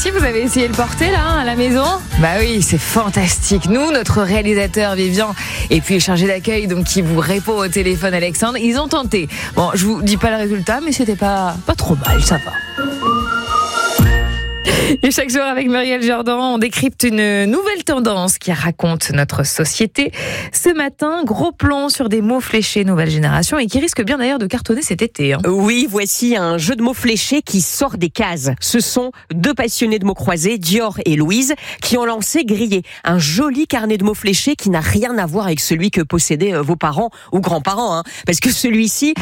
aussi, vous avez essayé le porter là, à la maison? Bah oui, c'est fantastique. Nous, notre réalisateur Vivian, et puis chargé d'accueil, donc qui vous répond au téléphone Alexandre, ils ont tenté. Bon, je vous dis pas le résultat, mais c'était pas trop mal, ça va. Et chaque jour avec Muriel Jordan, on décrypte une nouvelle tendance qui raconte notre société. Ce matin, gros plan sur des mots fléchés nouvelle génération et qui risque bien d'ailleurs de cartonner cet été. Oui, voici un jeu de mots fléchés qui sort des cases. Ce sont deux passionnés de mots croisés, Dior et Louise, qui ont lancé Grillé, un joli carnet de mots fléchés qui n'a rien à voir avec celui que possédaient vos parents ou grands-parents. Parce que celui-ci,